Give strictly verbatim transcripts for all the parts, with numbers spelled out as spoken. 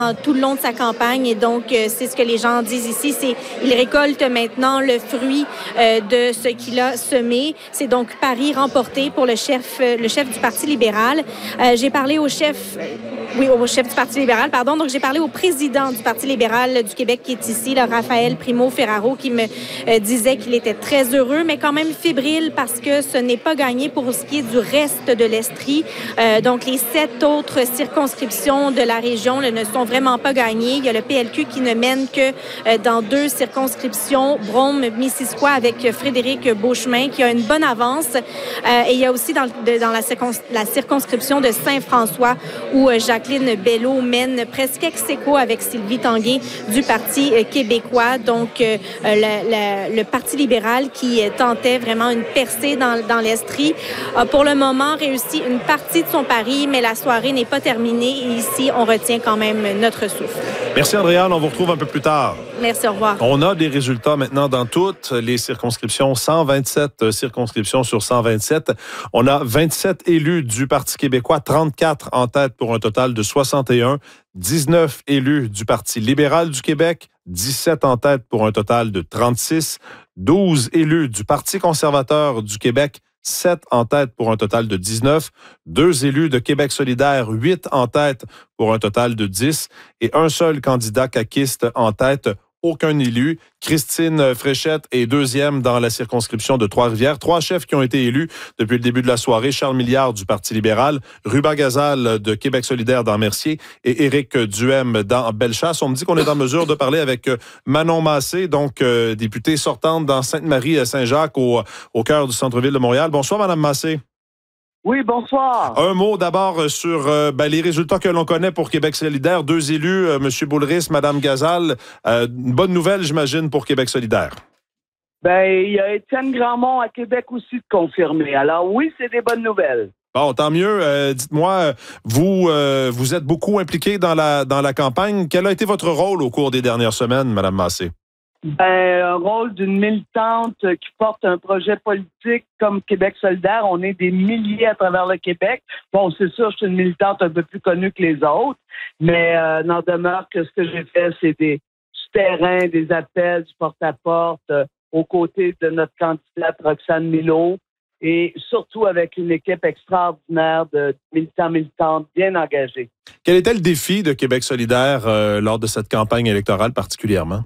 tout le long de sa campagne et donc euh, c'est ce que les gens disent ici, c'est il récolte maintenant le fruit euh, de ce qu'il a semé. C'est donc pari remporté pour le chef, euh, le chef du Parti libéral. Euh, j'ai parlé au chef, euh, oui, au chef du Parti libéral, pardon. Donc j'ai parlé au président du Parti libéral du Québec qui est ici, là, Raphaël Primo-Ferraro, qui me euh, disait qu'il était très heureux, mais quand même fébrile parce que ce n'est pas gagné pour ce qui est du reste de l'Estrie. Euh, donc les sept autres circonscriptions de la région là, ne sont vraiment pas gagné. Il y a le P L Q qui ne mène que euh, dans deux circonscriptions, Brome-Missisquoi avec Frédéric Beauchemin qui a une bonne avance. Euh, et il y a aussi dans, de, dans la, circons, la circonscription de Saint-François où euh, Jacqueline Bello mène presque ex aequo avec Sylvie Tanguay du Parti euh, québécois. Donc, euh, le, le, le Parti libéral qui euh, tentait vraiment une percée dans, dans l'Estrie a pour le moment réussi une partie de son pari, mais la soirée n'est pas terminée. Et ici, on retient quand même notre souffle. Merci, Andréane. On vous retrouve un peu plus tard. Merci, au revoir. On a des résultats maintenant dans toutes les circonscriptions, cent vingt-sept circonscriptions sur cent vingt-sept. On a vingt-sept élus du Parti québécois, trente-quatre en tête pour un total de soixante et un, dix-neuf élus du Parti libéral du Québec, dix-sept en tête pour un total de trente-six, douze élus du Parti conservateur du Québec, sept en tête pour un total de dix-neuf, deux élus de Québec solidaire, huit en tête pour un total de dix et un seul candidat caquiste en tête, aucun élu. Christine Fréchette est deuxième dans la circonscription de Trois-Rivières. Trois chefs qui ont été élus depuis le début de la soirée. Charles Milliard du Parti libéral, Ruba Gazal de Québec solidaire dans Mercier et Éric Duhem dans Bellechasse. On me dit qu'on est en mesure de parler avec Manon Massé, donc euh, députée sortante dans Sainte-Marie-Saint-Jacques au, au cœur du centre-ville de Montréal. Bonsoir, Madame Massé. Oui, bonsoir. Un mot d'abord sur euh, ben, les résultats que l'on connaît pour Québec solidaire. Deux élus, euh, M. Boulris, Mme Gazal. Euh, une bonne nouvelle, j'imagine, pour Québec solidaire. Ben, il y a Étienne Grandmont à Québec aussi de confirmer. Alors oui, c'est des bonnes nouvelles. Bon, tant mieux. Euh, dites-moi, vous euh, vous êtes beaucoup impliqué dans la, dans la campagne. Quel a été votre rôle au cours des dernières semaines, Mme Massé? Ben, un rôle d'une militante qui porte un projet politique comme Québec solidaire. On est des milliers à travers le Québec. Bon, c'est sûr, je suis une militante un peu plus connue que les autres, mais euh, n'en demeure que ce que j'ai fait, c'est des du terrain, des appels, du porte-à-porte, euh, aux côtés de notre candidate Roxane Milot, et surtout avec une équipe extraordinaire de militants, militantes bien engagés. Quel était le défi de Québec solidaire euh, lors de cette campagne électorale particulièrement?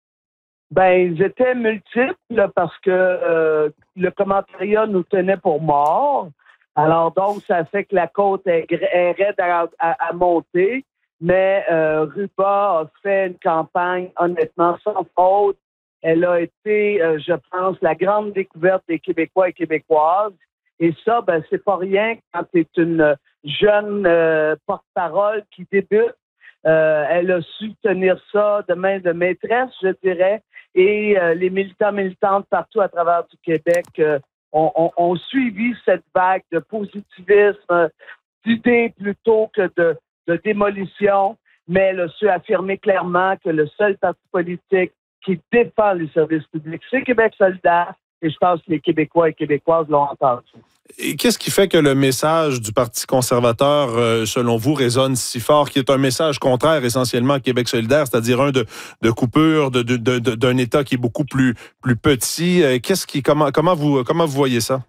Ben, ils étaient multiples là, parce que euh, le commentariat nous tenait pour morts. Alors donc, ça fait que la côte est, est raide à, à, à monter. Mais euh, Ruba a fait une campagne honnêtement sans faute. Elle a été, euh, je pense, la grande découverte des Québécois et Québécoises. Et ça, ben, c'est pas rien quand tu es une jeune euh, porte-parole qui débute. Euh, elle a su tenir ça de main de maîtresse, je dirais. Et euh, les militants militantes partout à travers du Québec euh, ont, ont, ont suivi cette vague de positivisme, d'idées plutôt que de, de démolition. Mais elle a su affirmer clairement que le seul parti politique qui défend les services publics, c'est Québec solidaire. Et je pense que les Québécois et Québécoises l'ont entendu. Et qu'est-ce qui fait que le message du Parti conservateur, euh, selon vous, résonne si fort, qui est un message contraire essentiellement à Québec solidaire, c'est-à-dire un de, de coupure, de, de, de, d'un État qui est beaucoup plus, plus petit? Euh, qu'est-ce qui, comment, comment, vous, comment vous voyez ça?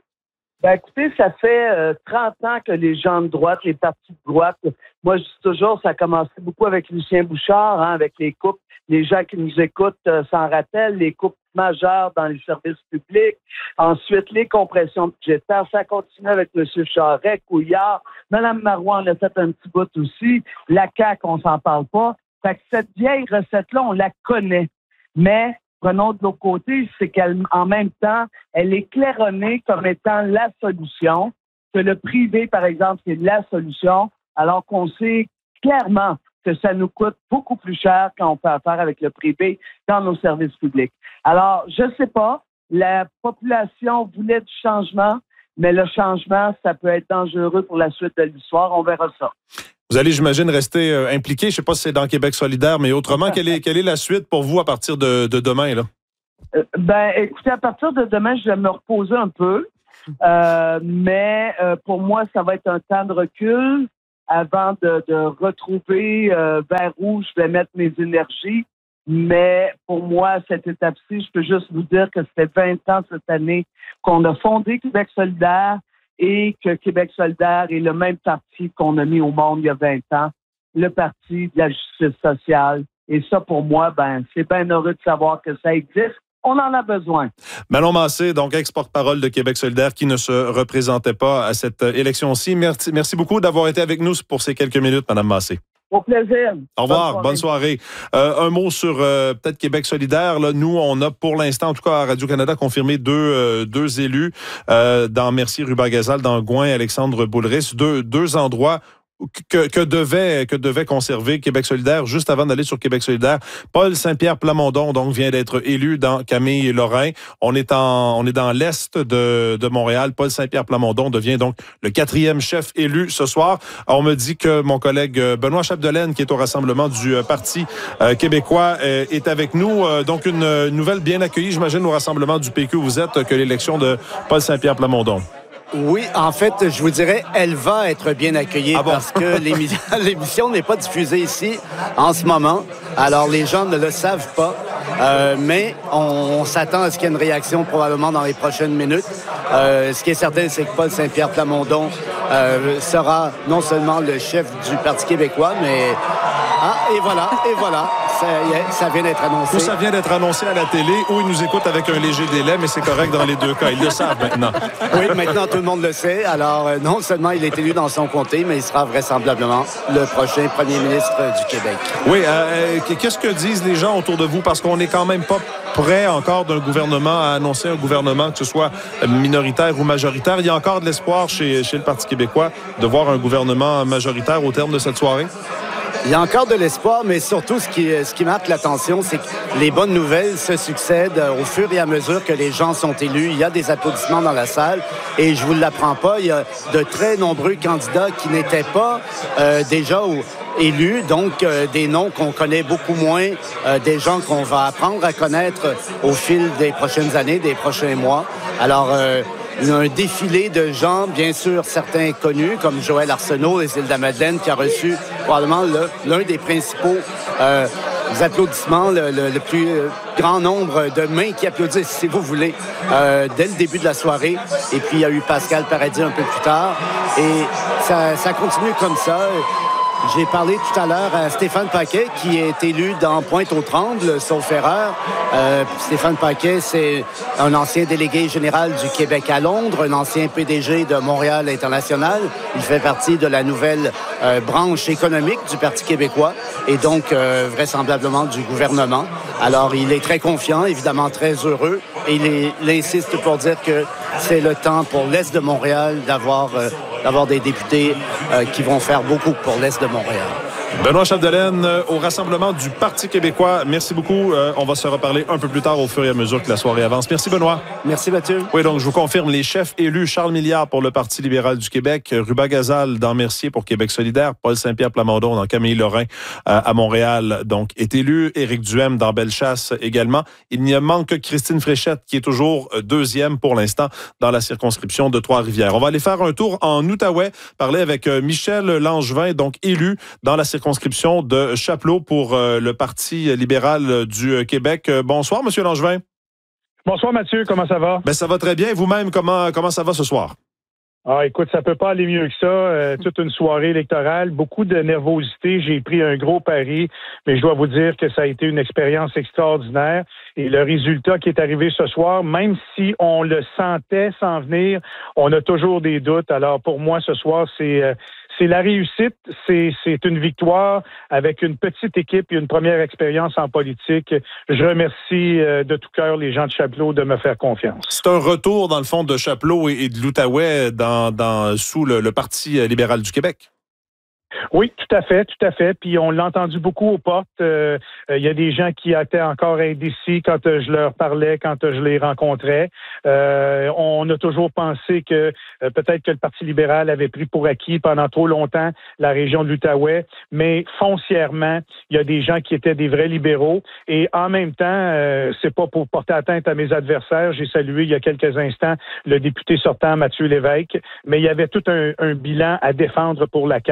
Ben, écoutez, ça fait euh, trente ans que les gens de droite, les partis de droite, moi je dis toujours, ça a commencé beaucoup avec Lucien Bouchard, hein, avec les coupes. Les gens qui nous écoutent euh, s'en rappellent, les coupes majeures dans les services publics. Ensuite, les compressions budgétaires. Ça continue avec M. Charest, Couillard. Mme Marois en a fait un petit bout aussi. La C A Q, on s'en parle pas. Fait que cette vieille recette-là, on la connaît. Mais prenons de l'autre côté, c'est qu'en même temps, elle est claironnée comme étant la solution, que le privé, par exemple, c'est la solution, alors qu'on sait clairement que ça nous coûte beaucoup plus cher quand on fait affaire avec le privé dans nos services publics. Alors, je ne sais pas, la population voulait du changement, mais le changement, ça peut être dangereux pour la suite de l'histoire. On verra ça. Vous allez, j'imagine, rester euh, impliqué. Je ne sais pas si c'est dans Québec solidaire, mais autrement, quelle est, quelle est la suite pour vous à partir de, de demain, là? Euh, ben, écoutez, à partir de demain, je vais me reposer un peu. Euh, mais euh, pour moi, ça va être un temps de recul. avant de, de retrouver euh, vers où je vais mettre mes énergies. Mais pour moi, cette étape-ci, je peux juste vous dire que c'était vingt ans cette année qu'on a fondé Québec solidaire et que Québec solidaire est le même parti qu'on a mis au monde il y a vingt ans, le Parti de la justice sociale. Et ça, pour moi, ben, c'est bien heureux de savoir que ça existe. On en a besoin. Manon Massé, donc ex-porte-parole de Québec solidaire qui ne se représentait pas à cette élection-ci. Merci, merci beaucoup d'avoir été avec nous pour ces quelques minutes, Mme Massé. Au plaisir. Au revoir, bonne soirée. Bonne soirée. Euh, un mot sur euh, peut-être Québec solidaire. Là, nous, on a pour l'instant, en tout cas à Radio-Canada, confirmé deux, euh, deux élus euh, dans Mercier-Rubagazal, dans Gouin, Alexandre Boulris. Deux, deux endroits Que, que, devait, que devait conserver Québec solidaire juste avant d'aller sur Québec solidaire. Paul Saint-Pierre Plamondon donc vient d'être élu dans Camille et Lorrain. On est en on est dans l'est de, de Montréal. Paul Saint-Pierre Plamondon devient donc le quatrième chef élu ce soir. On me dit que mon collègue Benoît Chapdelaine, qui est au rassemblement du Parti euh, québécois, euh, est avec nous. Euh, donc une nouvelle bien accueillie, j'imagine, au rassemblement du P Q. Vous êtes que l'élection de Paul Saint-Pierre Plamondon. Oui, en fait, je vous dirais, elle va être bien accueillie ah bon? parce que l'émission n'est pas diffusée ici en ce moment. Alors, les gens ne le savent pas. Euh, mais on, on s'attend à ce qu'il y ait une réaction probablement dans les prochaines minutes. Euh, ce qui est certain, c'est que Paul Saint-Pierre Plamondon euh, sera non seulement le chef du Parti québécois, mais... Ah, et voilà, et voilà. Ça, ça vient d'être annoncé. Ou ça vient d'être annoncé à la télé, ou ils nous écoutent avec un léger délai, mais c'est correct dans les deux cas. Ils le savent maintenant. Oui, maintenant tout le monde le sait. Alors, euh, non seulement il est élu dans son comté, mais il sera vraisemblablement le prochain premier ministre du Québec. Oui, euh, qu'est-ce que disent les gens autour de vous? Parce qu'on n'est quand même pas prêt encore d'un gouvernement à annoncer un gouvernement, que ce soit minoritaire ou majoritaire. Il y a encore de l'espoir chez, chez le Parti québécois de voir un gouvernement majoritaire au terme de cette soirée? Il y a encore de l'espoir, mais surtout, ce qui, ce qui marque l'attention, c'est que les bonnes nouvelles se succèdent au fur et à mesure que les gens sont élus. Il y a des applaudissements dans la salle et je vous l'apprends pas, il y a de très nombreux candidats qui n'étaient pas euh, déjà au, élus, donc euh, des noms qu'on connaît beaucoup moins, euh, des gens qu'on va apprendre à connaître au fil des prochaines années, des prochains mois. Alors, euh, il y a un défilé de gens, bien sûr, certains connus, comme Joël Arsenault, les Îles-de-la-Madeleine, qui a reçu probablement le, l'un des principaux euh, applaudissements, le, le, le plus grand nombre de mains qui applaudissent, si vous voulez, euh, dès le début de la soirée. Et puis, il y a eu Pascal Paradis un peu plus tard. Et ça, ça continue comme ça. J'ai parlé tout à l'heure à Stéphane Paquet, qui est élu dans Pointe-aux-Trembles, sauf erreur. Euh, Stéphane Paquet, c'est un ancien délégué général du Québec à Londres, un ancien P D G de Montréal International. Il fait partie de la nouvelle euh, branche économique du Parti québécois et donc euh, vraisemblablement du gouvernement. Alors, il est très confiant, évidemment très heureux, et il, est, il insiste pour dire que c'est le temps pour l'Est de Montréal d'avoir... Euh, d'avoir des députés euh, qui vont faire beaucoup pour l'Est de Montréal. Benoît Chapdelaine, euh, au rassemblement du Parti québécois. Merci beaucoup. Euh, on va se reparler un peu plus tard au fur et à mesure que la soirée avance. Merci, Benoît. Merci, Mathieu. Oui, donc je vous confirme, les chefs élus, Charles Milliard pour le Parti libéral du Québec, Rubagazal dans Mercier pour Québec solidaire, Paul Saint-Pierre Plamondon dans Camille-Lorrain euh, à Montréal, donc est élu. Éric Duhem dans Bellechasse également. Il n'y manque que Christine Fréchette qui est toujours deuxième pour l'instant dans la circonscription de Trois-Rivières. On va aller faire un tour en Outaouais, parler avec Michel Langevin, donc élu dans la circonscription de Chapleau pour euh, le Parti libéral du Québec. Bonsoir, M. Langevin. Bonsoir, Mathieu. Comment ça va? Ben, ça va très bien. Vous-même, comment, comment ça va ce soir? Ah, écoute, ça peut pas aller mieux que ça. Euh, toute une soirée électorale, beaucoup de nervosité. J'ai pris un gros pari, mais je dois vous dire que ça a été une expérience extraordinaire. Et le résultat qui est arrivé ce soir, même si on le sentait s'en venir, on a toujours des doutes. Alors, pour moi, ce soir, c'est... Euh, C'est la réussite, c'est, c'est une victoire avec une petite équipe et une première expérience en politique. Je remercie euh, de tout cœur les gens de Chapleau de me faire confiance. C'est un retour, dans le fond, de Chapleau et, et de l'Outaouais dans, dans, sous le, le Parti libéral du Québec. Oui, tout à fait, tout à fait. Puis on l'a entendu beaucoup aux portes. Il euh, euh, y a des gens qui étaient encore indécis quand euh, je leur parlais, quand euh, je les rencontrais. Euh, on a toujours pensé que euh, peut-être que le Parti libéral avait pris pour acquis pendant trop longtemps la région de l'Outaouais, mais foncièrement, il y a des gens qui étaient des vrais libéraux. Et en même temps, euh, c'est pas pour porter atteinte à mes adversaires. J'ai salué il y a quelques instants le député sortant Mathieu Lévesque, mais il y avait tout un, un bilan à défendre pour la C A Q.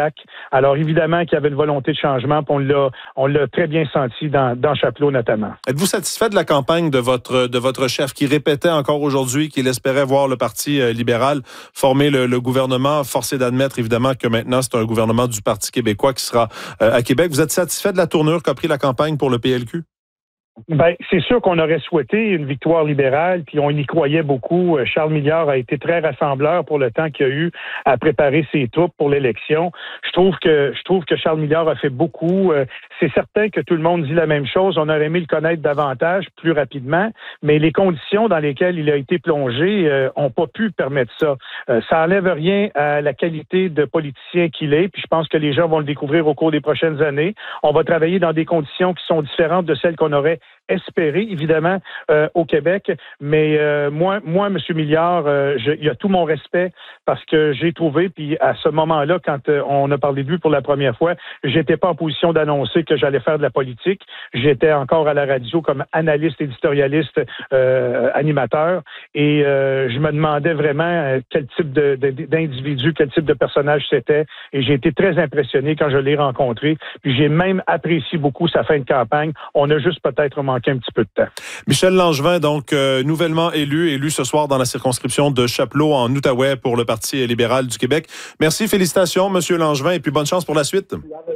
Alors, évidemment qu'il y avait une volonté de changement, puis on l'a, on l'a très bien senti dans, dans Chapelot notamment. Êtes-vous satisfait de la campagne de votre, de votre chef qui répétait encore aujourd'hui qu'il espérait voir le Parti libéral former le, le gouvernement, forcé d'admettre évidemment que maintenant c'est un gouvernement du Parti québécois qui sera euh, à Québec. Vous êtes satisfait de la tournure qu'a pris la campagne pour le P L Q? Ben, c'est sûr qu'on aurait souhaité une victoire libérale, puis on y croyait beaucoup. Charles Milliard a été très rassembleur pour le temps qu'il a eu à préparer ses troupes pour l'élection. Je trouve que je trouve que Charles Milliard a fait beaucoup. C'est certain que tout le monde dit la même chose. On aurait aimé le connaître davantage, plus rapidement, mais les conditions dans lesquelles il a été plongé euh, ont pas pu permettre ça. Euh, ça enlève rien à la qualité de politicien qu'il est, puis je pense que les gens vont le découvrir au cours des prochaines années. On va travailler dans des conditions qui sont différentes de celles qu'on aurait espérer, évidemment, euh, au Québec. Mais euh, moi, moi, M. Milliard, euh, je, il a tout mon respect parce que j'ai trouvé, puis à ce moment-là, quand euh, on a parlé de lui pour la première fois, j'étais pas en position d'annoncer que j'allais faire de la politique. J'étais encore à la radio comme analyste, éditorialiste, euh, animateur. Et euh, je me demandais vraiment quel type de, de, d'individu, quel type de personnage c'était. Et j'ai été très impressionné quand je l'ai rencontré. Puis j'ai même apprécié beaucoup sa fin de campagne. On a juste peut-être manqué un petit peu de temps. Michel Langevin, donc euh, nouvellement élu, élu ce soir dans la circonscription de Chapelot en Outaouais pour le Parti libéral du Québec. Merci, félicitations, M. Langevin, et puis bonne chance pour la suite.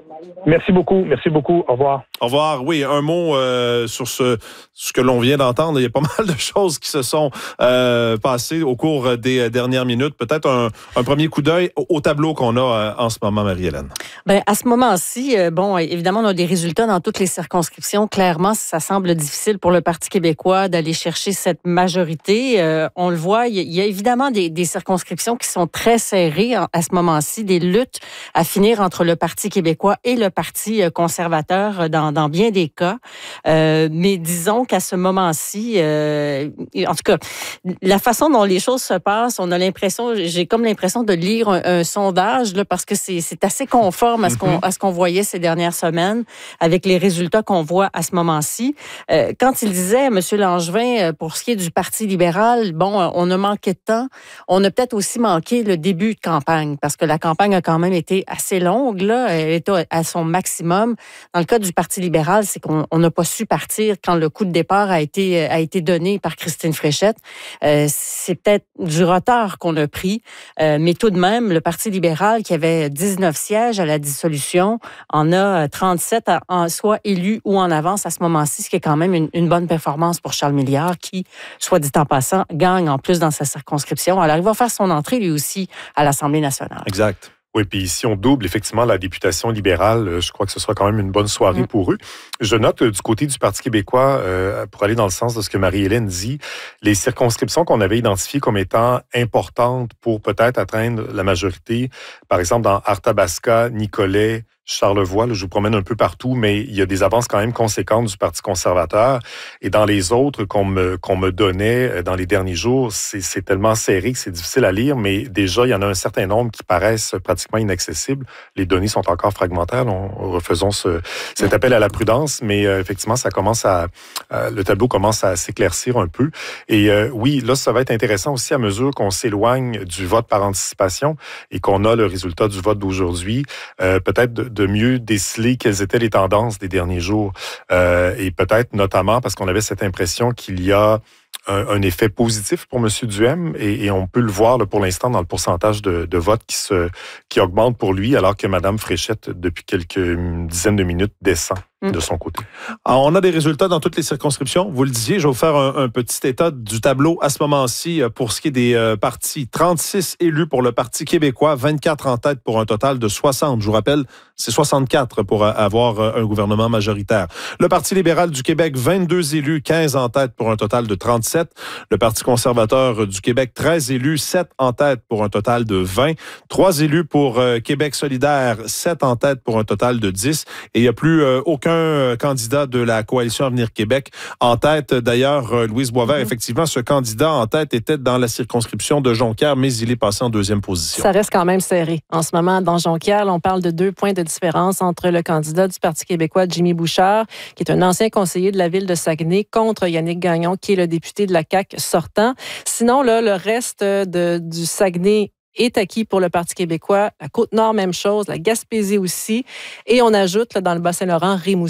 Merci beaucoup, merci beaucoup. Au revoir. Au revoir. Oui, un mot euh, sur ce, ce que l'on vient d'entendre. Il y a pas mal de choses qui se sont euh, passées au cours des dernières minutes. Peut-être un, un premier coup d'œil au, au tableau qu'on a euh, en ce moment, Marie-Hélène. Bien, à ce moment-ci, euh, bon, évidemment, on a des résultats dans toutes les circonscriptions. Clairement, ça semble difficile pour le Parti québécois d'aller chercher cette majorité. Euh, on le voit, il y, y a évidemment des, des circonscriptions qui sont très serrées en, à ce moment-ci, des luttes à finir entre le Parti québécois et le Parti conservateur dans, dans bien des cas. Euh, mais disons qu'à ce moment-ci, euh, en tout cas, la façon dont les choses se passent, on a l'impression, j'ai comme l'impression de lire un, un sondage là, parce que c'est, c'est assez conforme à ce qu'on, à ce qu'on voyait ces dernières semaines avec les résultats qu'on voit à ce moment-ci. Euh, quand il disait, M. Langevin, pour ce qui est du Parti libéral, bon, on a manqué de temps. On a peut-être aussi manqué le début de campagne parce que la campagne a quand même été assez longue, là. Elle était à son maximum. Dans le cas du Parti libéral, c'est qu'on n'a pas su partir quand le coup de départ a été, a été donné par Christine Fréchette. Euh, c'est peut-être du retard qu'on a pris, euh, mais tout de même, le Parti libéral, qui avait dix-neuf sièges à la dissolution, en a trente-sept, en, soit élus ou en avance à ce moment-ci, ce qui est quand même une, une bonne performance pour Charles Milliard, qui, soit dit en passant, gagne en plus dans sa circonscription. Alors, il va faire son entrée, lui aussi, à l'Assemblée nationale. Exact. Oui, puis si on double effectivement la députation libérale, je crois que ce sera quand même une bonne soirée mmh. pour eux. Je note euh, du côté du Parti québécois, euh, pour aller dans le sens de ce que Marie-Hélène dit, les circonscriptions qu'on avait identifiées comme étant importantes pour peut-être atteindre la majorité, par exemple dans Arthabasca, Nicolet, Charlevoix, là, je vous promène un peu partout, mais il y a des avances quand même conséquentes du Parti conservateur. Et dans les autres qu'on me, qu'on me donnait dans les derniers jours, c'est, c'est tellement serré que c'est difficile à lire, mais déjà, il y en a un certain nombre qui paraissent pratiquement inaccessibles. Les données sont encore fragmentaires. On, refaisons ce, cet appel à la prudence, mais euh, effectivement, ça commence à, euh, le tableau commence à s'éclaircir un peu. Et euh, oui, là, ça va être intéressant aussi à mesure qu'on s'éloigne du vote par anticipation et qu'on a le résultat du vote d'aujourd'hui, euh, peut-être de, de mieux déceler quelles étaient les tendances des derniers jours. Euh, et peut-être notamment parce qu'on avait cette impression qu'il y a un, un effet positif pour M. Duhem et, et on peut le voir là, pour l'instant dans le pourcentage de, de votes qui, se, qui augmente pour lui alors que Mme Fréchette, depuis quelques dizaines de minutes, descend de son côté. Alors, on a des résultats dans toutes les circonscriptions. Vous le disiez, je vais vous faire un, un petit état du tableau à ce moment-ci pour ce qui est des euh, partis. trente-six élus pour le Parti québécois, vingt-quatre en tête pour un total de soixante. Je vous rappelle, c'est soixante-quatre pour avoir un gouvernement majoritaire. Le Parti libéral du Québec, vingt-deux élus, quinze en tête pour un total de trente-sept. Le Parti conservateur du Québec, treize élus, sept en tête pour un total de vingt. trois élus pour euh, Québec solidaire, sept en tête pour un total de dix. Et il n'y a plus euh, aucun un candidat de la Coalition Avenir Québec en tête. D'ailleurs, Louise Boisvert, mm-hmm. effectivement, ce candidat en tête était dans la circonscription de Jonquière, mais il est passé en deuxième position. Ça reste quand même serré. En ce moment, dans Jonquière, on parle de deux points de différence entre le candidat du Parti québécois, Jimmy Bouchard, qui est un ancien conseiller de la ville de Saguenay, contre Yannick Gagnon, qui est le député de la C A Q sortant. Sinon, là, le reste de, du Saguenay est acquis pour le Parti québécois. La Côte-Nord, même chose. La Gaspésie aussi. Et on ajoute là, dans le Bas-Saint-Laurent, Rimouski.